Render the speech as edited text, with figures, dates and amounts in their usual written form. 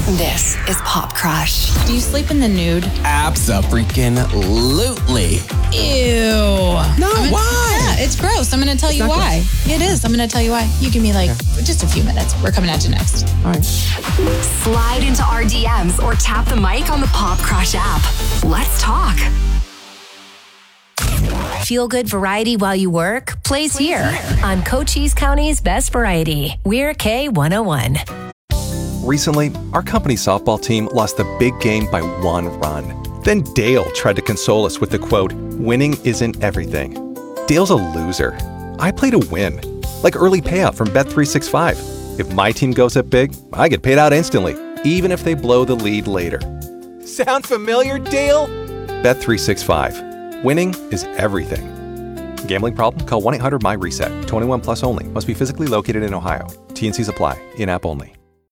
This is Pop Crush. Do you sleep in the nude? Abso-freaking-lutely. Ew. No, why? Yeah, it's gross. I'm going to tell you why. It is. I'm going to tell you why. You give me just a few minutes. We're coming at you next. All right. Slide into our DMs or tap the mic on the Pop Crush app. Let's talk. Feel good variety while you work? Plays here on Cochise County's Best Variety. We're K101. Recently, our company softball team lost the big game by 1 run. Then Dale tried to console us with the quote, "Winning isn't everything." Dale's a loser. I play to win. Like early payout from Bet365. If my team goes up big, I get paid out instantly, even if they blow the lead later. Sound familiar, Dale? Bet365. Winning is everything. Gambling problem? Call 1-800-MY-RESET. 21 plus only. Must be physically located in Ohio. T&Cs apply. In-app only.